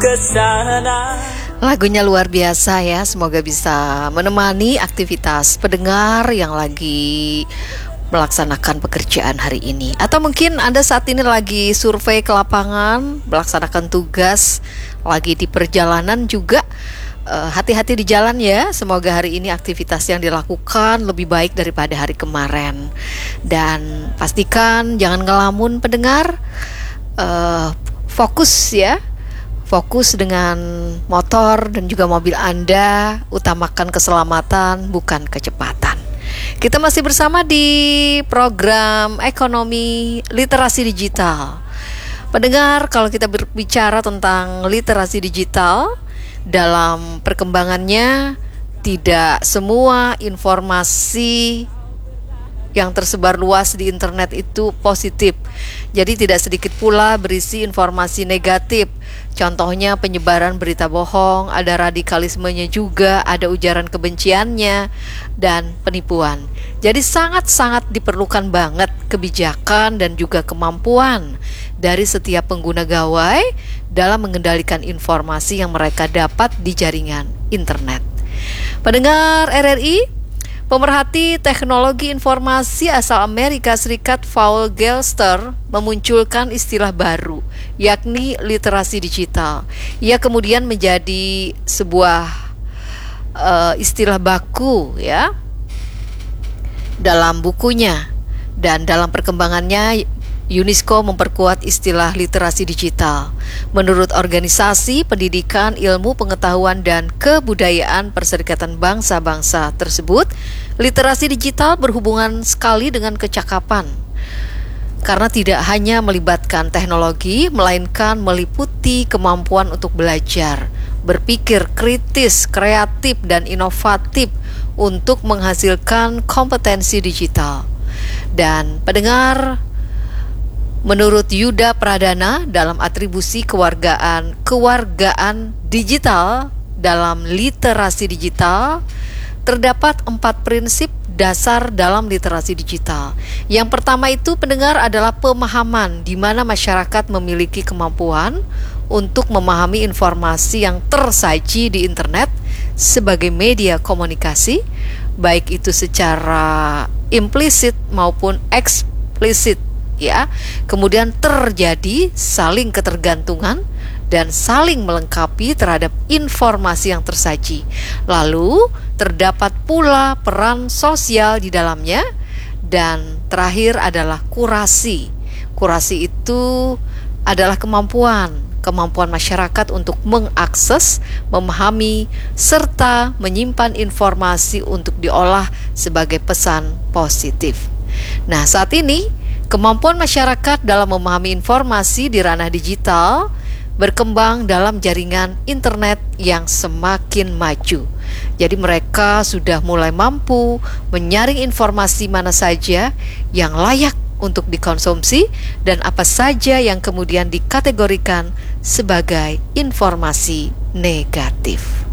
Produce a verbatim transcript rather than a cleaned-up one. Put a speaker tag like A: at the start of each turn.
A: ke sana.
B: Lagunya luar biasa ya, semoga bisa menemani aktivitas pendengar yang lagi melaksanakan pekerjaan hari ini. Atau mungkin Anda saat ini lagi survei ke lapangan, melaksanakan tugas, lagi di perjalanan juga. Uh, hati-hati di jalan ya. Semoga hari ini aktivitas yang dilakukan lebih baik daripada hari kemarin. Dan pastikan jangan ngelamun pendengar. uh, Fokus ya. Fokus dengan motor dan juga mobil Anda. Utamakan keselamatan, bukan kecepatan. Kita masih bersama di program Ekonomi Literasi Digital. Pendengar, kalau kita berbicara tentang literasi digital, dalam perkembangannya tidak semua informasi yang tersebar luas di internet itu positif. Jadi tidak sedikit pula berisi informasi negatif. Contohnya penyebaran berita bohong, ada radikalismenya juga, ada ujaran kebenciannya, dan penipuan. Jadi sangat-sangat diperlukan banget kebijakan dan juga kemampuan dari setiap pengguna gawai dalam mengendalikan informasi yang mereka dapat di jaringan internet. Pendengar R R I, pemerhati teknologi informasi asal Amerika Serikat Paul Gilster memunculkan istilah baru, yakni literasi digital. Ia kemudian menjadi sebuah uh, istilah baku ya dalam bukunya, dan dalam perkembangannya UNESCO memperkuat istilah literasi digital. Menurut Organisasi Pendidikan, Ilmu Pengetahuan dan Kebudayaan Perserikatan Bangsa-Bangsa tersebut, literasi digital berhubungan sekali dengan kecakapan. Karena tidak hanya melibatkan teknologi, melainkan meliputi kemampuan untuk belajar, berpikir kritis, kreatif, dan inovatif untuk menghasilkan kompetensi digital. Dan pendengar, menurut Yuda Pradana dalam atribusi kewargaan kewargaan digital dalam literasi digital, terdapat empat prinsip dasar dalam literasi digital. Yang pertama itu pendengar adalah pemahaman, di mana masyarakat memiliki kemampuan untuk memahami informasi yang tersaji di internet sebagai media komunikasi, baik itu secara implisit maupun eksplisit ya. Kemudian terjadi saling ketergantungan dan saling melengkapi terhadap informasi yang tersaji. Lalu terdapat pula peran sosial di dalamnya, dan terakhir adalah kurasi. Kurasi itu adalah kemampuan kemampuan masyarakat untuk mengakses, memahami, serta menyimpan informasi untuk diolah sebagai pesan positif. Nah, saat ini kemampuan masyarakat dalam memahami informasi di ranah digital berkembang dalam jaringan internet yang semakin maju. Jadi mereka sudah mulai mampu menyaring informasi mana saja yang layak untuk dikonsumsi dan apa saja yang kemudian dikategorikan sebagai informasi negatif.